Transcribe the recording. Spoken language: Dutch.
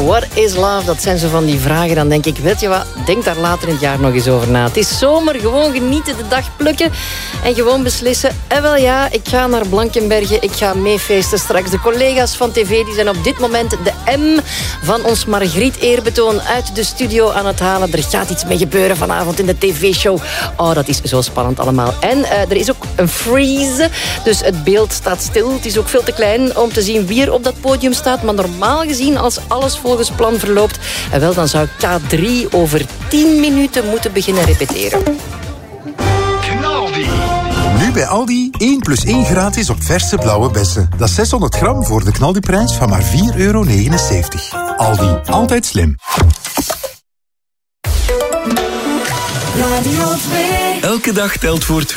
What is love? Dat zijn zo van die vragen. Dan denk ik, weet je wat, denk daar later in het jaar nog eens over na. Het is zomer, gewoon genieten, de dag plukken en gewoon beslissen. En wel ja, ik ga naar Blankenberge, ik ga meefeesten straks. De collega's van tv die zijn op dit moment de M van ons Margriet eerbetoon uit de studio aan het halen. Er gaat iets mee gebeuren vanavond in de tv-show. Oh, dat is zo spannend allemaal. En er is ook een freeze, dus het beeld staat stil. Het is ook veel te klein om te zien wie er op dat podium staat. Maar normaal gezien, als alles volgens plan verloopt, wel, dan zou K3 over 10 minuten moeten beginnen repeteren. Knaldi. Nu bij Aldi 1 + 1 gratis op verse blauwe bessen. Dat is 600 gram voor de knaldiprijs van maar €4,79. Aldi, altijd slim. Radio 2. Elke dag telt voor 2.